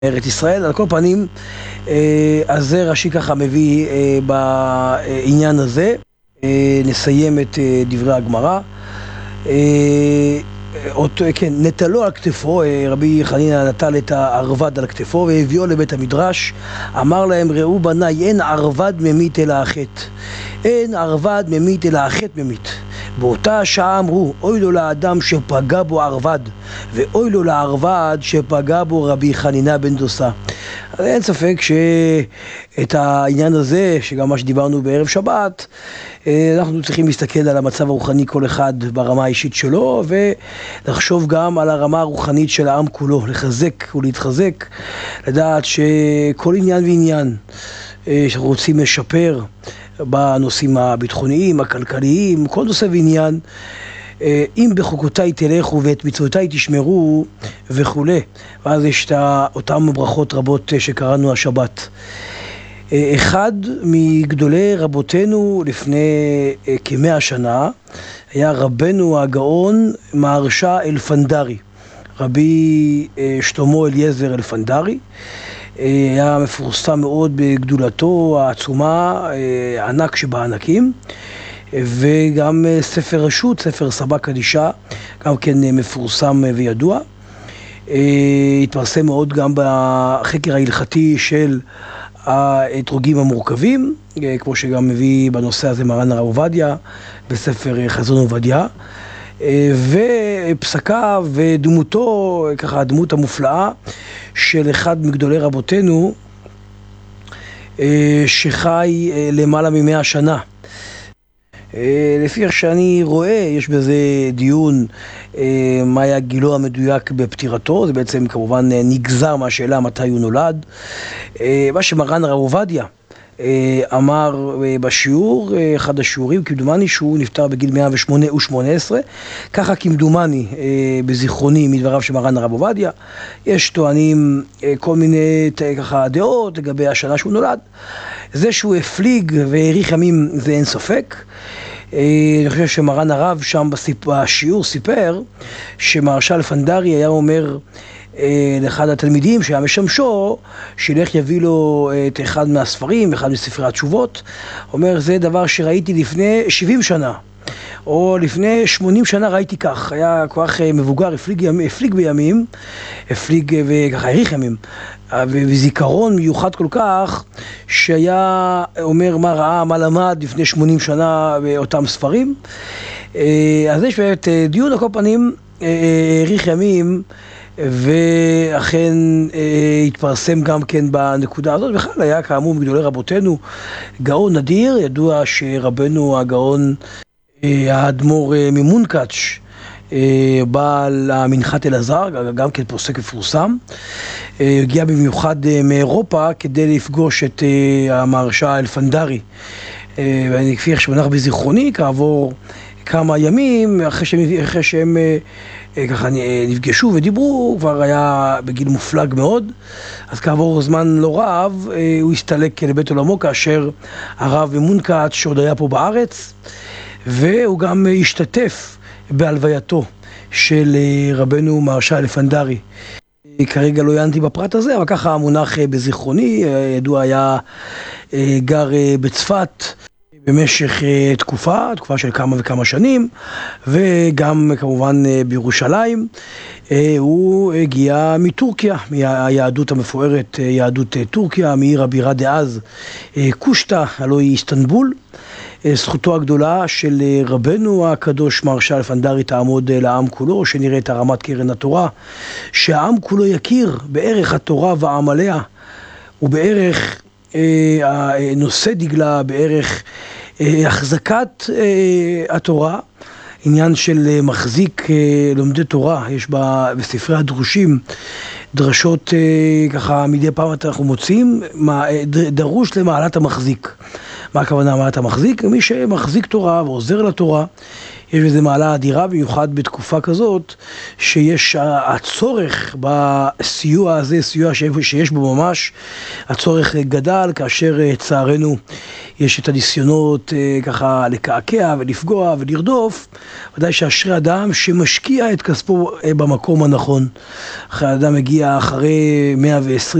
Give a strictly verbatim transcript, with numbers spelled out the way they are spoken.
ארץ ישראל. על כל פנים, אז זה רש"י ככה מביא בעניין הזה. נסיים את דברי הגמרא. כן, נטלו על כתפו, רבי חנינא נטל את הערבד על כתפו והביאו לבית המדרש. אמר להם, ראו בניי, אין ערבד ממית אלא החטא. אין ערבד ממית אלא החטא ממית. באותה השעה אמרו, אוי לו לאדם שפגע בו ערבד, ואוי לו לערבד שפגע בו רבי חנינא בן דוסא. אז אין ספק שאת העניין הזה, שגם מה שדיברנו בערב שבת, אנחנו צריכים להסתכל על המצב הרוחני כל אחד ברמה האישית שלו, ולחשוב גם על הרמה הרוחנית של העם כולו, לחזק ולהתחזק, לדעת שכל עניין ועניין שאנחנו רוצים לשפר בנושאים הביטחוניים, הכלכליים, כל נושא ועניין, אם בחוקותיי תלכו ואת מצוותיי תשמרו וכו'. ואז יש את אותם ברכות רבות שקראנו השבת. אחד מגדולי רבותינו לפני כמאה שנה היה רבנו הגאון מהרש"א אלפנדרי, רבי שלמה אליעזר אלפנדרי. היה מפורסם מאוד בגדולתו העצומה, ענק שבענקים, וגם ספר רשות, ספר סבא קדישה, גם כן מפורסם וידוע. התפרסם מאוד גם בחקר ההלכתי של האתרוגים המורכבים, כמו שגם מביא בנושא הזה מרן הרב עובדיה בספר חזון עובדיה. ופסקיו ודמותו, ככה הדמות המופלאה של אחד מגדולי רבותינו שחי למעלה ממאה שנה. לפי איך שאני רואה, יש בזה דיון מה היה גילו המדויק בפטירתו. זה בעצם כמובן נגזר מהשאלה מתי הוא נולד. מה שמרן הרב עובדיה אמר בשיעור, אחד השיעורים, כמדומני שהוא נפטר בגיל מאה ושמונה עשרה, ככה כמדומני בזיכרוני מדבריו של מרן הרב עובדיה. יש טוענים כל מיני ככה דעות לגבי השנה שהוא נולד. זה שהוא הפליג והאריך ימים זה אין ספק. אני חושב שמרן הרב שם בשיעור סיפר שמהרש"א אלפנדרי היה אומר לאחד התלמידים שהיה משמשו, שילך יביא לו את אחד מהספרים, אחד מספרי התשובות. אומר, זה דבר שראיתי לפני שבעים שנה, או לפני שמונים שנה ראיתי כך. היה כוח מבוגר, הפליג, הפליג בימים, הפליג וככה האריך ימים, וזיכרון מיוחד כל כך, שהיה אומר מה ראה, מה למד לפני שמונים שנה באותם ספרים. אז יש באמת דיון על כל פנים, האריך ימים, ואכן אה, התפרסם גם כן בנקודה הזאת. בכלל היה כאמור מגדולי רבותינו גאון נדיר. ידוע שרבנו הגאון אה, האדמו"ר אה, ממונקאץ' אה, בעל המנחת אלעזר, גם כן פוסק מפורסם, אה, הגיע במיוחד אה, מאירופה כדי לפגוש את אה, המהרש"א אלפנדרי. אה, ואני כפי איך שמונח בזיכרוני, כעבור כמה ימים אחרי שהם, אחרי שהם אה, ככה נפגשו ודיברו, כבר היה בגיל מופלג מאוד. אז כעבור זמן לא רב הוא הסתלק לבית עולמו, כאשר הרב ממונקאץ' שעוד היה פה בארץ, והוא גם השתתף בהלווייתו של רבנו מהרש"א אלפנדרי. כרגע לא עיינתי בפרט הזה, אבל ככה המונח בזיכרוני. ידוע היה גר בצפת במשך תקופה, תקופה של כמה וכמה שנים, וגם כמובן בירושלים. הוא הגיע מטורקיה, מהיהדות המפוארת, יהדות טורקיה, מעיר הבירה דאז קושטא, הלוא היא איסטנבול. זכותו הגדולה של רבנו הקדוש מהרש"א אלפנדרי תעמוד לעם כולו, שנראה את הרמת קרן התורה, שהעם כולו יכיר בערך התורה ועמליה, ובערך נושא דגלה, בערך החזקת התורה, עניין של מחזיק לומדי תורה. יש בספרי הדרושים דרשות ככה מדי פעם אנחנו מוצאים, דרוש למעלת המחזיק. מה הכוונה מעלת המחזיק? מי שמחזיק תורה ועוזר לתורה, יש בזה מעלה אדירה, במיוחד בתקופה כזאת, שיש הצורך בסיוע הזה, סיוע שיש בו ממש, הצורך גדל, כאשר צערנו יש את הניסיונות ככה לקעקע ולפגוע ולרדוף, ודאי שאשרי אדם שמשקיע את כספו במקום הנכון. אחרי אדם מגיע אחרי מאה ועשרים